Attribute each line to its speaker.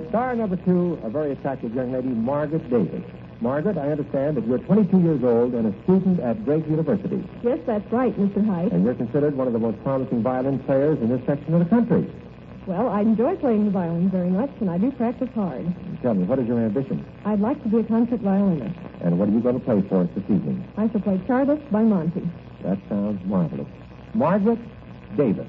Speaker 1: Star number 2, a very attractive young lady, Margaret Davis. Margaret, I understand that you're 22 years old and a student at Drake University.
Speaker 2: Yes, that's right, Mr. Height.
Speaker 1: And you're considered one of the most promising violin players in this section of the country.
Speaker 2: Well, I enjoy playing the violin very much, and I do practice hard.
Speaker 1: Tell me, what is your ambition?
Speaker 2: I'd like to be a concert violinist.
Speaker 1: And what are you going to play for us this evening?
Speaker 2: I shall play Charlotte's by Monty.
Speaker 1: That sounds marvelous. Margaret Davis.